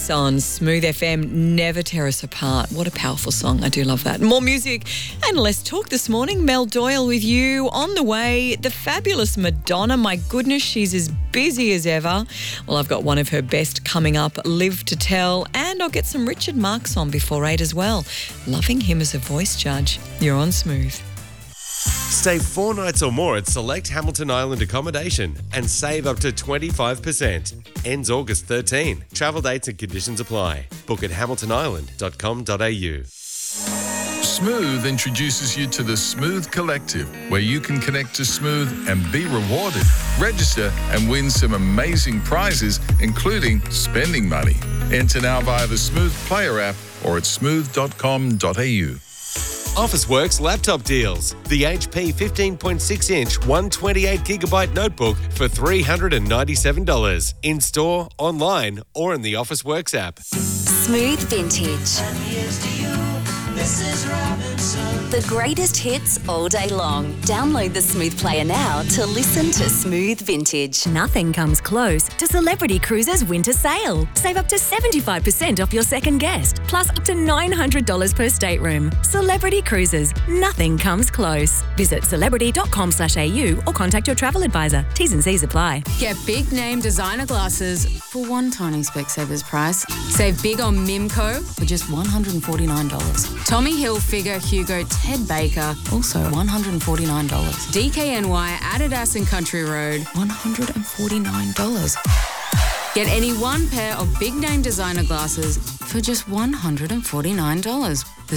Kiss on Smooth FM. Never Tear Us Apart. What a powerful song. I do love that. More music and less talk this morning. Mel Doyle with you. On the way, the fabulous Madonna. My goodness, she's as busy as ever. Well, I've got one of her best coming up, Live to Tell, and I'll get some Richard Marx on before 8 as well. Loving him as a voice judge. You're on Smooth. Stay 4 nights or more at select Hamilton Island accommodation and save up to 25%. Ends August 13. Travel dates and conditions apply. Book at hamiltonisland.com.au. Smooth introduces you to the Smooth Collective, where you can connect to Smooth and be rewarded. Register and win some amazing prizes, including spending money. Enter now via the Smooth Player app or at smooth.com.au. Officeworks laptop deals. The HP 15.6-inch 128GB notebook for $397. In-store, online, or in the Officeworks app. Smooth Vintage. The greatest hits all day long. Download the Smooth Player now to listen to Smooth Vintage. Nothing comes close to Celebrity Cruises' winter sale. Save up to 75% off your second guest, plus up to $900 per stateroom. Celebrity Cruises. Nothing comes close. Visit celebrity.com/au or contact your travel advisor. T's and C's apply. Get big name designer glasses for one tiny Specsavers price. Save big on Mimco for just $149. Tommy Hilfiger, Hugo, Ted Baker, also $149. DKNY, Adidas and Country Road, $149. Get any one pair of big name designer glasses for just $149. The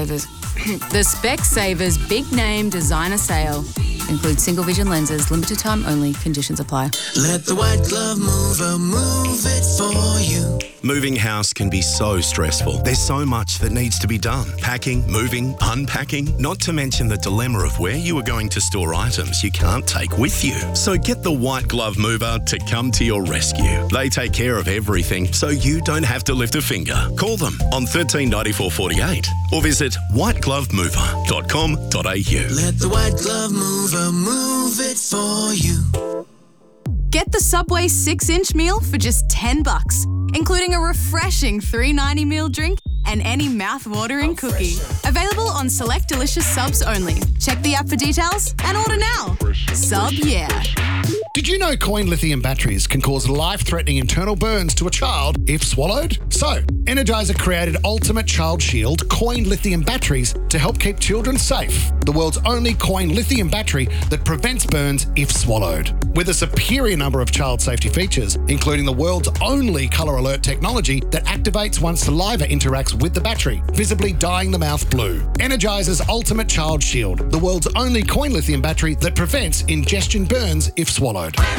Specsavers Big Name Designer Sale. Includes single vision lenses, limited time only, conditions apply. Let the White Glove Mover move it for you. Moving house can be so stressful. There's so much that needs to be done. Packing, moving, unpacking, not to mention the dilemma of where you are going to store items you can't take with you. So get the White Glove Mover to come to your rescue. They take care of everything so you don't have to lift a finger. Call them on 139448 or visit whiteglovemover.com.au. Let the White Glove Mover move it for you. Get the Subway 6-inch meal for just $10, including a refreshing $3.90 meal drink and any mouth-watering cookie. Available on select delicious subs only. Check the app for details and order now. Sub, yeah. Did you know coin lithium batteries can cause life-threatening internal burns to a child if swallowed? So, Energizer created Ultimate Child Shield coin lithium batteries to help keep children safe. The world's only coin lithium battery that prevents burns if swallowed. With a superior number of child safety features, including the world's only colour alert technology that activates once saliva interacts with the battery, visibly dyeing the mouth blue. Energizer's Ultimate Child Shield, the world's only coin lithium battery that prevents ingestion burns if swallowed.